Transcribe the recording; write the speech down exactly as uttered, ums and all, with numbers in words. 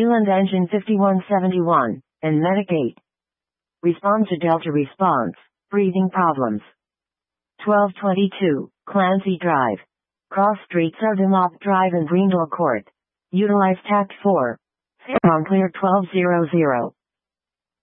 Leland Engine fifty-one seventy-one, and Medic eight. Respond to Delta response, breathing problems. twelve twenty-two, Clancy Drive. Cross streets are Demop Drive and Greendale Court. Utilize Tact four. On clear twelve hundred.